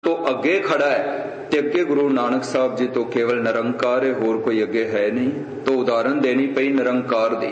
तो अगे खड़ा है, ते अगे गुरु नानक साहब जी तो केवल निरंकार है, होर कोई अगे है नहीं। तो उदाहरण देनी पई निरंकार दी।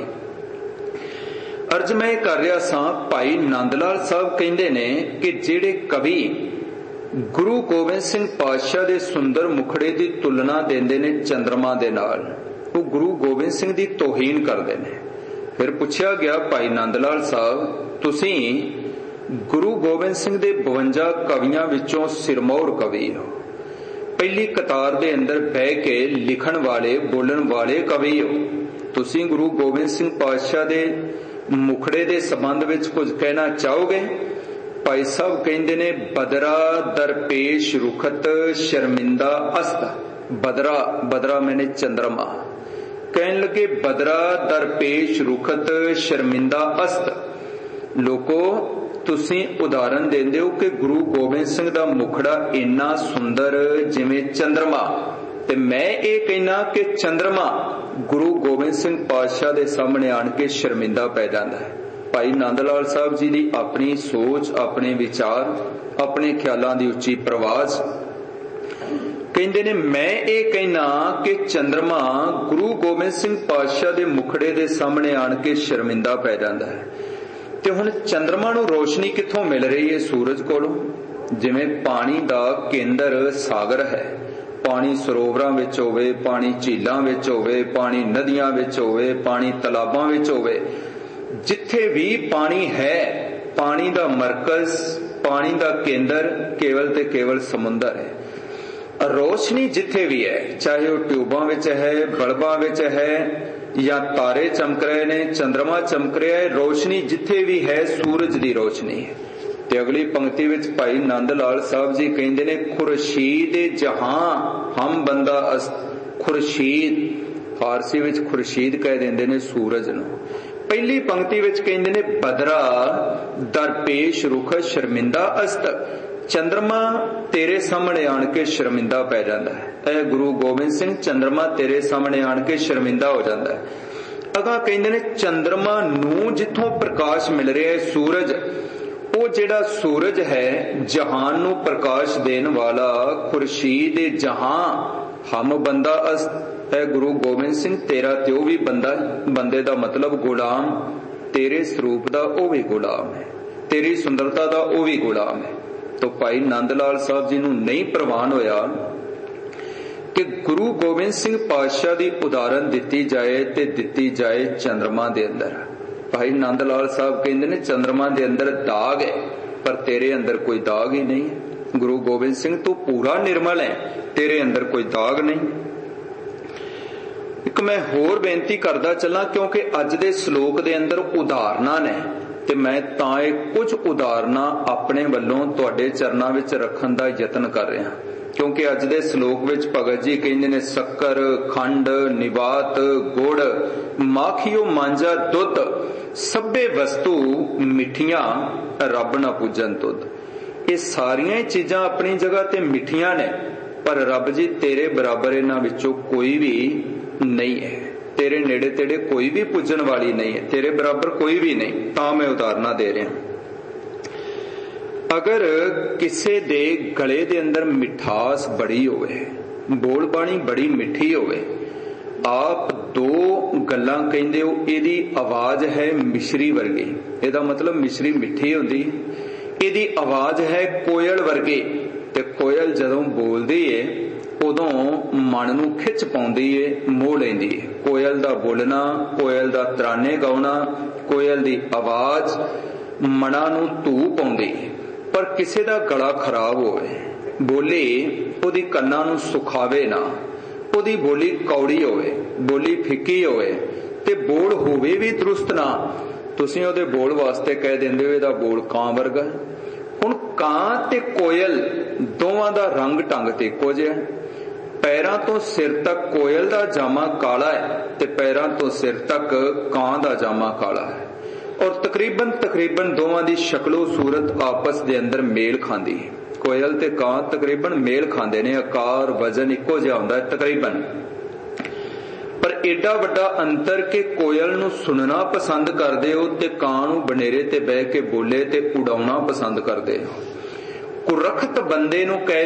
अर्ज मैं कर रहा सा, भाई नंद लाल साहब कहंदे ने कि जेड़े कवि गुरु गोबिंद सिंह पातशाह दे सुंदर मुखड़े की तुलना देंदे ने चंद्रमा दे नाल, वो गुरु गोबिंद सिंह दी तोहीन करदे ने। फिर पूछा गया, भाई नंद लाल साहब तुसीं गुरु गोबिंद सिंह दे 52 कवियां विचों सिरमौर कवि हो, पहली कतार दे अंदर बह के लिखण वाले बोलण वाले कवि हो। तुसीं गुरु गोबिंद सिंह पातशाह दे मुखड़े दे संबंध विच कुछ कहना चाहोगे? भाई साहब कहंदे ने, बदरा दरपेश रुखत शर्मिंदा अस्त। बदरा, बदरा मैंने चंद्रमा। कहन लगे बदरा दरपेश रुखत शर्मिंदा अस्त। लोको तुसीं उदाहरण देंदे हो कि गुरु गोबिंद सिंह दा मुखड़ा इन्ना सुंदर जिवें चंद्रमा, ते मैं ये कहना कि चंद्रमा गुरु गोबिंद सिंह पातशाह दे सामने आन के शर्मिंदा पै जांदा है। भाई नंद लाल साहब जी की अपनी सोच, अपने विचार, अपने ख्यालों की उच्ची प्रवाज। कहंदे ने, मैं ये कहना कि चंद्रमा गुरु गोबिंद सिंह पातशाह दे मुखड़े दे सामने आन के शर्मिंदा पै जांदा है। ते हुण चंद्रमा नूं रोशनी कित्थों मिल रही है? सूरज कोलों। जिवें पानी दा केंद्र सागर है, पानी सरोवरां विच होवे, पानी झीलां विच होवे, पानी नदियां विच होवे, पानी तलाबां विच होवे, जिथे भी पानी है, पानी दा मरकज, पानी दा केंद्र केवल ते केवल समुंदर है। रोशनी जिथे भी है, चाहे वह ट्यूबां विच है, बल्बां विच है, या तारे चमक रहे ने, चंद्रमा चमक रहा है, रोशनी जिथे भी है सूरज की रोशनी है। ते अगली पंक्ति विच भाई नंद लाल साहब जी कहंदे ने, खुर्शीद जहां हम बंदा अस्त। खुर्शीद फारसी विच खुर्शीद कह देंदे ने सूरज नूं। पहली पंक्ति विच कहंदे ने, बदरा दरपेश रुख शर्मिंदा अस्त। चंद्रमा तेरे सामने आन के शर्मिंदा पै जाता है। ऐ गुरु गोबिंद सिंह, चंद्रमा तेरे सामने आन के शर्मिंदा हो जाता है। अगा कहंदे ने, चंद्रमा नूं जिथों प्रकाश मिल रहा है, सूरज, वो जिहड़ा सूरज है जहान नूं प्रकाश देने वाला, खुर्शीद जहां हम बंदा अस्त। ऐ गुरु गोबिंद सिंह तेरा ते ओ भी बंदा, बंदे दा मतलब गुलाम, तेरे स्वरूप दा ओ भी गुलाम है, तेरी सुंदरता दा ओ भी गुलाम है। तो भाई नंद लाल साहब जी नूं नहीं प्रवान होया कि गुरु गोबिंद सिंह पातशाह की उदाहरण दिती जाए ते दिती जाए चंद्रमा दे अंदर। भाई नंद लाल साहब कहंदे ने, चंद्रमा दे अंदर दाग है, पर तेरे अंदर कोई दाग ही नहीं है। गुरु गोबिंद सिंह तू पूरा निर्मल है, तेरे अंदर कोई दाग नहीं। एक मैं होर बेनती करदा चला, क्योंकि अज दे श्लोक दे अंदर उदाहरणा ने, ते मैं तां कुछ उदाहरणा अपने वल्लों तुहाडे चरनां विच रखण दा यतन कर रहा। क्योंकि अज दे श्लोक विच भगत जी कहंदे ने, शक्कर खंड निवात गुड़ माखियो मांझा दुध, सभे वस्तु मिठियां रब ना पूजन तुद। ये सारियां चीजां अपनी जगह ते मिठियां ने, पर रब जी तेरे बराबर इन्हां विचों कोई भी नहीं है। तेरे नेड़े तेड़े कोई भी पूजन वाली नहीं है, तेरे बराबर कोई भी नहीं। तां मैं उदाहरणा दे रहा। अगर किसे दे गले दे अंदर मिठास बड़ी होवे, बोल बाणी बड़ी मिठी होवे, आप दो गल्लां कहंदे हो, इहदी आवाज है मिश्री वर्गी, इहदा मतलब मिश्री मिठी हुंदी, इहदी आवाज है कोयल वर्गी। ते कोयल जदों बोलदी है उदों मन नूं खिच पाउंदी है, मोह लैंदी है। कोयल दा बोलना, कोयल दा तराने गाउणा, कोयल दी आवाज मना नूं धू पाउंदी है। पर किसी दा गला खराब होवे, बोली ओदी कन्नां नूं सुखावे ना, ओदी बोली कौड़ी होवे, बोली फिक्की होवे, ते बोल होवे भी दुरुस्त ना, तुसीं ओदे बोल वास्ते कह दिंदे हो इहदा बोल कां वर्गा। हुण कां ते कोयल दोवां दा रंग ढंग ते इक्को जिहा। पैरां तो सिर तक कोयल दा जामा काला है, ते पैरां तो सिर तक कां दा जामा काला है। और तकरीबन दोवां दी शक्लो सूरत आपस दे अंदर मेल खांदी है। कोयल ते कां तकरीबन मेल खांदे ने, आकार वजन इक्को जिहा हुंदा है तकरीबन। पर एडा वड्डा अंतर के कोयल नूं सुनना पसंद करदे हो ते कां नूं बनेरे ते बह के बोले ते उड़ाउणा पसंद करदे हो। कुरखत बंदे नूं कह